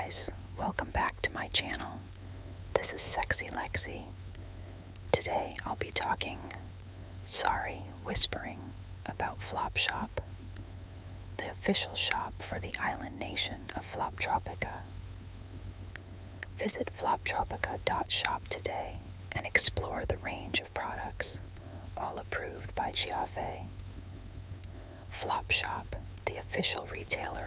guys, welcome back to my channel. This is Sexy Lexi. Today I'll be whispering about Flopshop, the official shop for the island nation of Floptropica. Visit floptropica.shop today and explore the range of products, all approved by Giave. Flopshop, the official retailer